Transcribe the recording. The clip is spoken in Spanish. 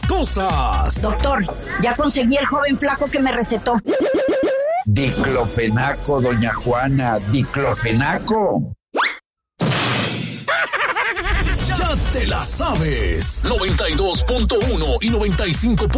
cosas. Doctor, ya conseguí el joven flaco que me recetó. Diclofenaco, doña Juana, diclofenaco. Ya te la sabes. 92.1 y 95.